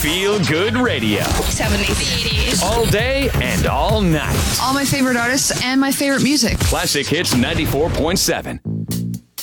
Feel Good Radio. 70s, 80s. All day and all night. All my favorite artists and my favorite music. Classic Hits 94.7.